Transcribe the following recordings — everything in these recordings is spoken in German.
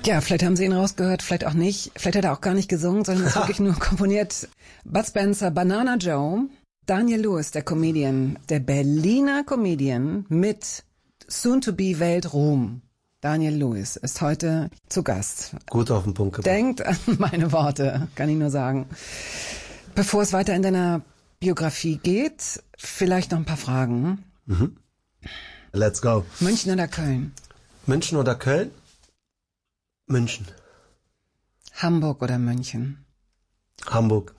Ja, vielleicht haben Sie ihn rausgehört, vielleicht auch nicht. Vielleicht hat er auch gar nicht gesungen, sondern ist wirklich nur komponiert. Bud Spencer, Banana Joe, Daniel Lewis, der Comedian, der Berliner Comedian mit Soon-to-be-Weltruhm. Daniel Lewis ist heute zu Gast. Gut auf den Punkt gebracht. Denkt an meine Worte, kann ich nur sagen. Bevor es weiter in deiner Biografie geht, vielleicht noch ein paar Fragen. Mhm. Let's go. München oder Köln? München oder Köln? München. Hamburg oder München? Hamburg.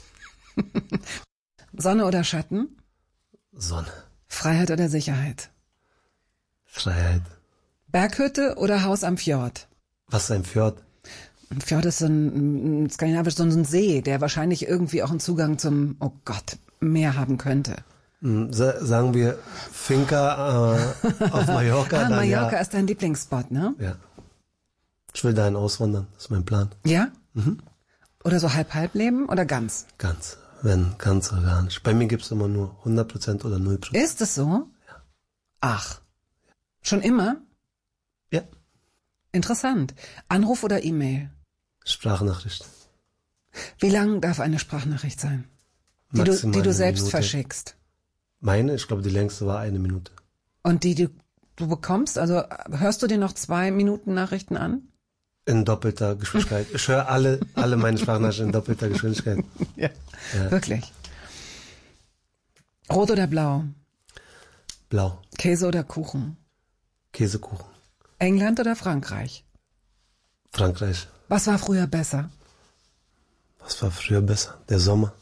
Sonne oder Schatten? Sonne. Freiheit oder Sicherheit? Freiheit. Berghütte oder Haus am Fjord? Was ist ein Fjord? Ein Fjord ist so ein skandinavisch, so ein See, der wahrscheinlich irgendwie auch einen Zugang zum, oh Gott, Meer haben könnte. Sagen wir Finca auf Mallorca. Mallorca ist dein Lieblingsspot, ne? Ja. Ich will dahin auswandern, das ist mein Plan. Ja? Mhm. Oder so halb leben oder ganz? Ganz. Wenn, ganz oder gar nicht. Bei mir gibt's immer nur 100% oder 0%. Ist es so? Ja. Ach. Schon immer? Ja. Interessant. Anruf oder E-Mail? Sprachnachricht. Wie lang darf eine Sprachnachricht sein? Die du selbst verschickst? Meine, ich glaube, die längste war 1 Minute. Und die du bekommst, also hörst du dir noch 2 Minuten Nachrichten an? In doppelter Geschwindigkeit. Ich höre alle meine Sprachnachrichten in doppelter Geschwindigkeit. Ja. Wirklich. Rot oder blau? Blau. Käse oder Kuchen? Käsekuchen. England oder Frankreich? Frankreich. Was war früher besser? Was war früher besser? Der Sommer.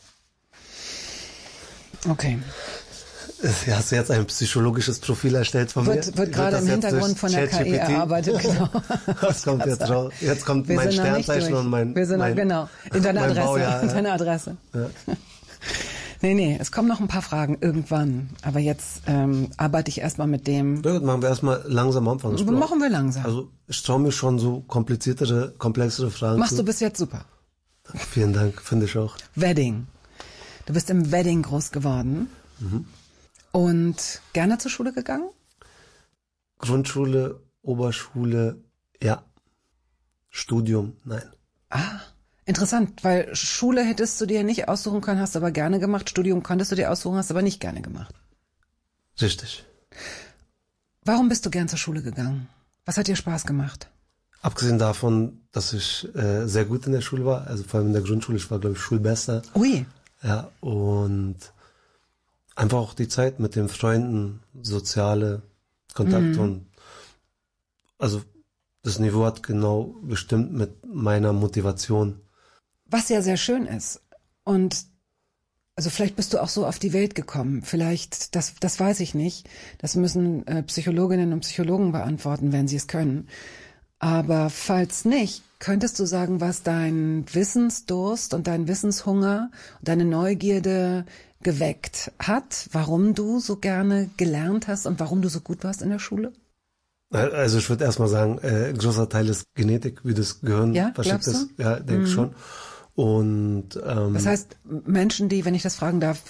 Okay. Hast du jetzt ein psychologisches Profil erstellt von mir? Wird gerade im Hintergrund von der KI erarbeitet, genau. Was kommt jetzt raus? Jetzt kommt mein Sternzeichen und mein... Wir sind noch, genau, in deiner Adresse. Baujahr, in deiner Adresse. Ja. Nee, es kommen noch ein paar Fragen irgendwann. Aber jetzt arbeite ich erstmal mit dem... Ja, machen wir erstmal langsam anfangen. Machen wir langsam. Also ich traue mir schon so komplexere Fragen Machst du bis jetzt super. Vielen Dank, finde ich auch. Wedding. Du bist im Wedding groß geworden. Mhm. Und gerne zur Schule gegangen? Grundschule, Oberschule, ja. Studium, nein. Ah, interessant, weil Schule hättest du dir nicht aussuchen können, hast aber gerne gemacht. Studium konntest du dir aussuchen, hast aber nicht gerne gemacht. Richtig. Warum bist du gern zur Schule gegangen? Was hat dir Spaß gemacht? Abgesehen davon, dass ich sehr gut in der Schule war, also vor allem in der Grundschule, ich war, glaube ich, Schulbester. Ui. Ja, und einfach auch die Zeit mit den Freunden, soziale Kontakte und also das Niveau hat genau bestimmt mit meiner Motivation. Was ja sehr schön ist. Und also vielleicht bist du auch so auf die Welt gekommen. Vielleicht, das weiß ich nicht. Das müssen Psychologinnen und Psychologen beantworten, wenn sie es können. Aber falls nicht, könntest du sagen, was dein Wissensdurst und dein Wissenshunger und deine Neugierde geweckt hat, warum du so gerne gelernt hast und warum du so gut warst in der Schule? Also ich würde erstmal sagen, ein großer Teil ist Genetik, wie das Gehirn verschickt ist. Ja, denke ich schon. Und das heißt, Menschen, die, wenn ich das fragen darf,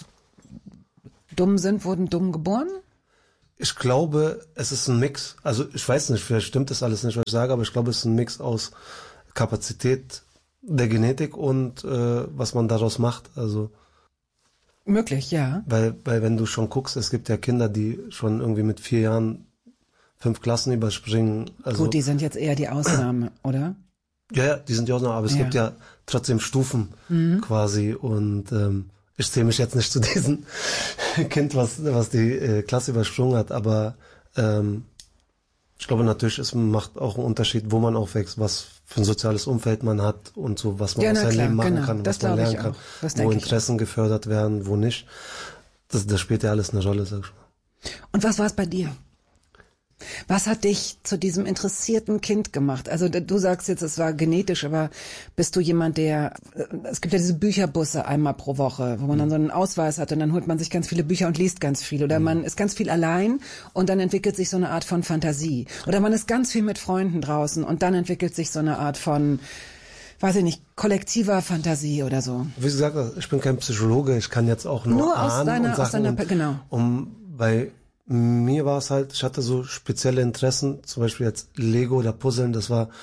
dumm sind, wurden dumm geboren? Ich glaube, es ist ein Mix. Also ich weiß nicht, vielleicht stimmt das alles nicht, was ich sage, aber ich glaube, es ist ein Mix aus Kapazität der Genetik und was man daraus macht. Also möglich, ja. Weil wenn du schon guckst, es gibt ja Kinder, die schon irgendwie mit 4 Jahren 5 Klassen überspringen. Also, gut, die sind jetzt eher die Ausnahme, oder? Ja, die sind die Ausnahme, aber es gibt ja trotzdem Stufen quasi und ich zähle mich jetzt nicht zu diesem Kind, was die Klasse übersprungen hat, aber ich glaube natürlich, es macht auch einen Unterschied, wo man aufwächst, was für ein soziales Umfeld man hat und so, was man aus seinem Leben machen kann, was man lernen kann, wo Interessen gefördert werden, wo nicht. Das spielt ja alles eine Rolle, sag ich mal. Und was war es bei dir? Was hat dich zu diesem interessierten Kind gemacht? Also du sagst jetzt, es war genetisch, aber bist du jemand, es gibt ja diese Bücherbusse einmal pro Woche, wo man dann so einen Ausweis hat und dann holt man sich ganz viele Bücher und liest ganz viel. Oder man ist ganz viel allein und dann entwickelt sich so eine Art von Fantasie. Oder man ist ganz viel mit Freunden draußen und dann entwickelt sich so eine Art von, weiß ich nicht, kollektiver Fantasie oder so. Wie gesagt, ich bin kein Psychologe, ich kann jetzt auch nur ahnen aus deiner genau. Bei mir war es halt, ich hatte so spezielle Interessen, zum Beispiel jetzt Lego oder Puzzeln, das war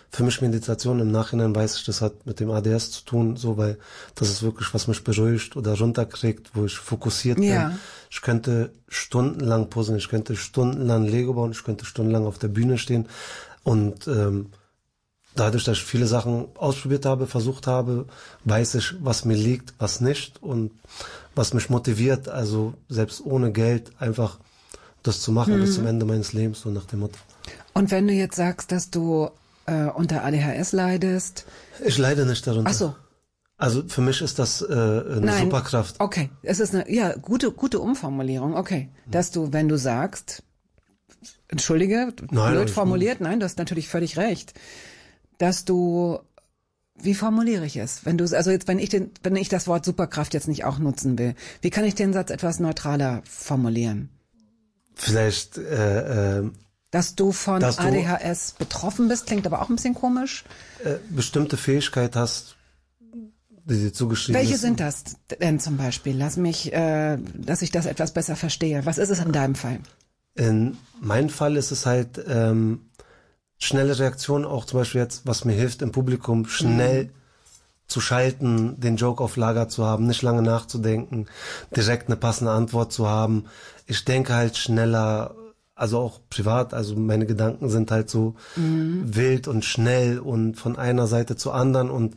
für mich Meditation im Nachhinein weiß ich, das hat mit dem ADS zu tun, so, weil das ist wirklich, was mich beruhigt oder runterkriegt, wo ich fokussiert bin. Ich könnte stundenlang puzzeln, ich könnte stundenlang Lego bauen, ich könnte stundenlang auf der Bühne stehen und dadurch, dass ich viele Sachen ausprobiert habe, versucht habe, weiß ich, was mir liegt, was nicht und was mich motiviert, also selbst ohne Geld einfach das zu machen bis zum Ende meines Lebens, so nach dem Motto. Und wenn du jetzt sagst, dass du unter ADHS leidest? Ich leide nicht darunter. Ach so. Also für mich ist das eine Superkraft. Okay, es ist eine gute Umformulierung. Okay, dass du, wenn du sagst, entschuldige, blöd formuliert, nein, du hast natürlich völlig recht, dass du, wie formuliere ich es? Wenn du, also jetzt, wenn ich das Wort Superkraft jetzt nicht auch nutzen will, wie kann ich den Satz etwas neutraler formulieren? Vielleicht, dass du von ADHS betroffen bist, klingt aber auch ein bisschen komisch. Bestimmte Fähigkeit hast, die dir zugeschrieben ist. Welche sind das denn zum Beispiel? Lass mich, dass ich das etwas besser verstehe. Was ist es in deinem Fall? In meinem Fall ist es halt schnelle Reaktion, auch zum Beispiel jetzt, was mir hilft im Publikum, schnell zu schalten, den Joke auf Lager zu haben, nicht lange nachzudenken, direkt eine passende Antwort zu haben. Ich denke halt schneller, also auch privat, also meine Gedanken sind halt so wild und schnell und von einer Seite zur anderen und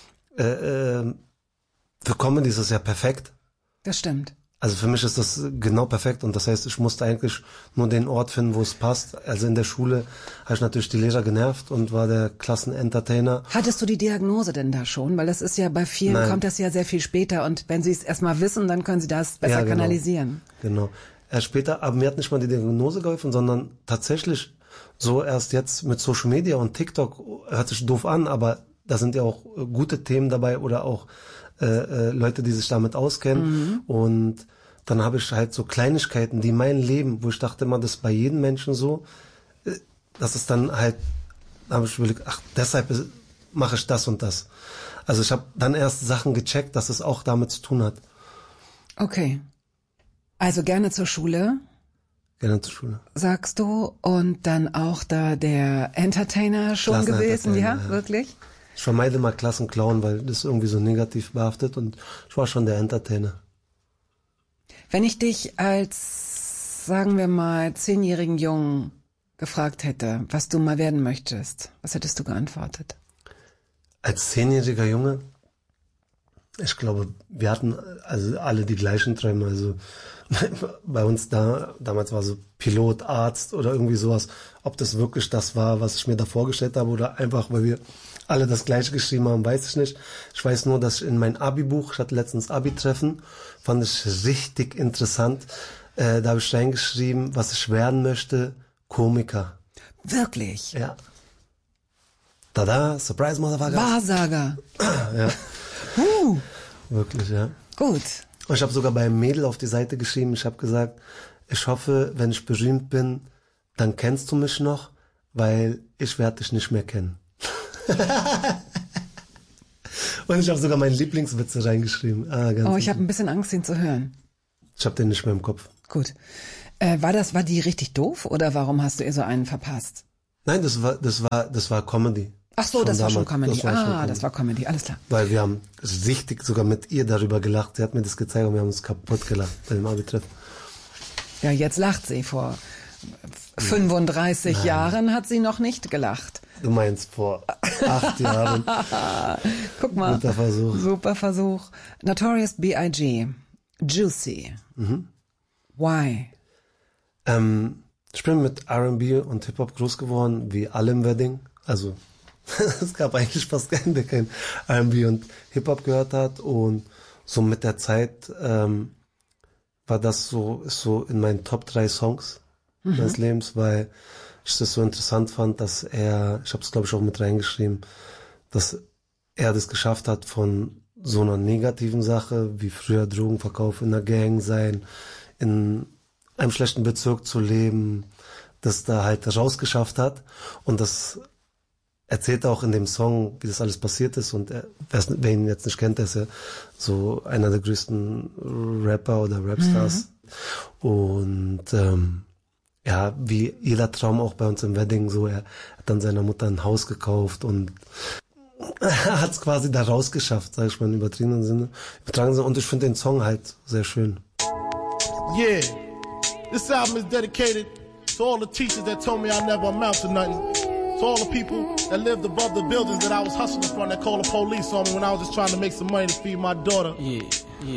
für Comedy ist das ja perfekt. Das stimmt. Also für mich ist das genau perfekt und das heißt, ich musste eigentlich nur den Ort finden, wo es passt. Also in der Schule habe ich natürlich die Lehrer genervt und war der Klassenentertainer. Hattest du die Diagnose denn da schon? Weil das ist ja bei vielen, kommt das ja sehr viel später und wenn sie es erstmal wissen, dann können sie das besser kanalisieren. Genau. Erst später, aber mir hat nicht mal die Diagnose geholfen, sondern tatsächlich so erst jetzt mit Social Media und TikTok, hört sich doof an, aber da sind ja auch gute Themen dabei oder auch Leute, die sich damit auskennen und dann habe ich halt so Kleinigkeiten, die mein Leben, wo ich dachte immer, das ist bei jedem Menschen so, das ist dann halt, da habe ich überlegt, ach, deshalb mache ich das und das. Also ich habe dann erst Sachen gecheckt, dass es auch damit zu tun hat. Okay. Also gerne zur Schule. Gerne zur Schule. Sagst du, und dann auch da der Entertainer schon gewesen, ja, wirklich? Ich vermeide mal Klassenclown, weil das irgendwie so negativ behaftet und ich war schon der Entertainer. Wenn ich dich als, sagen wir mal, 10-jährigen Jungen gefragt hätte, was du mal werden möchtest, was hättest du geantwortet? Als 10-jähriger Junge? Ich glaube, wir hatten also alle die gleichen Träume. Also bei uns damals war so Pilot, Arzt oder irgendwie sowas. Ob das wirklich das war, was ich mir da vorgestellt habe oder einfach, weil wir alle das Gleiche geschrieben haben, weiß ich nicht. Ich weiß nur, dass ich in mein Abi-Buch, ich hatte letztens Abi-Treffen, fand ich richtig interessant. Da habe ich reingeschrieben, was ich werden möchte, Komiker. Wirklich? Ja. Tada, Surprise, Motherfucker. Wahrsager. Ja. Wirklich, ja. Gut. Und ich habe sogar bei einem Mädel auf die Seite geschrieben, ich habe gesagt, ich hoffe, wenn ich berühmt bin, dann kennst du mich noch, weil ich werde dich nicht mehr kennen. Und ich habe sogar meinen Lieblingswitze reingeschrieben. Ich habe ein bisschen Angst, ihn zu hören. Ich habe den nicht mehr im Kopf. Gut. War die richtig doof oder warum hast du ihr so einen verpasst? Nein, das war Comedy. Ach so, das war schon Comedy. Das war Comedy, alles klar. Weil wir haben richtig sogar mit ihr darüber gelacht. Sie hat mir das gezeigt und wir haben uns kaputt gelacht bei dem Abi-Treff. Ja, jetzt lacht sie. Vor 35 Jahren hat sie noch nicht gelacht. Du meinst vor 8 Jahren. Guck mal. Guter Versuch. Super Versuch. Notorious B.I.G. Juicy. Why? Ich bin mit R&B und Hip-Hop groß geworden, wie alle im Wedding. Also es gab eigentlich fast keinen, der kein R&B und Hip-Hop gehört hat. Und so mit der Zeit war das so in meinen Top 3 Songs meines Lebens, weil ich das so interessant fand, dass er, ich habe es glaube ich auch mit reingeschrieben, dass er das geschafft hat, von so einer negativen Sache wie früher Drogenverkauf in der Gang sein, in einem schlechten Bezirk zu leben, das da halt rausgeschafft hat. Und das erzählt er auch in dem Song, wie das alles passiert ist. Und wer ihn jetzt nicht kennt, der ist ja so einer der größten Rapper oder Rapstars. Und ja, wie jeder Traum auch bei uns im Wedding, so, er hat dann seiner Mutter ein Haus gekauft und er hat es quasi da rausgeschafft, sag ich mal, im übertragenen Sinne. Und ich finde den Song halt sehr schön. Yeah, this album is dedicated to all the teachers that told me I never amount to nothing. To all the people that lived above the buildings that I was hustling from that called the police on me when I was just trying to make some money to feed my daughter. Yeah.